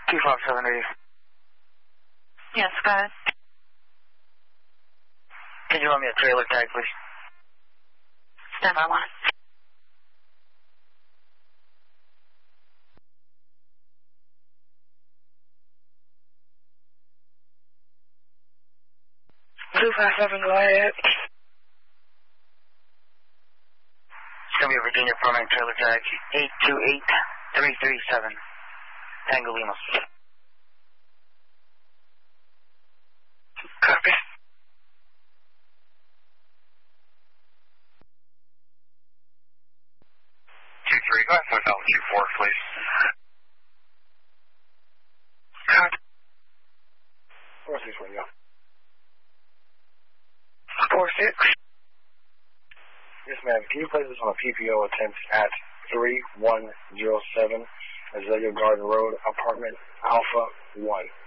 2578. Yes, go ahead. Can you run me a trailer tag, please? Stand by one. Two 5-7 Goliath. It's going to be a Virginia Proman trailer tag, 828337, Tango Lima. Copy. 23, go ahead, Hotel Q4, please. Copy. 46, where you go? 46. Yes, ma'am. Can you place this on a PPO attempt at 3107 Azalea Garden Road, apartment Alpha 1?